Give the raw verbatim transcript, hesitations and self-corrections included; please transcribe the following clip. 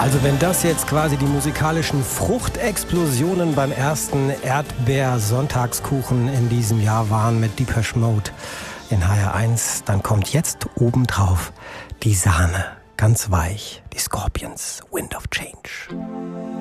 Also wenn das jetzt quasi die musikalischen Fruchtexplosionen beim ersten Erdbeer-Sonntagskuchen in diesem Jahr waren mit Depeche Mode in H R eins, dann kommt jetzt obendrauf die Sahne, ganz weich, die Scorpions, Wind of Change.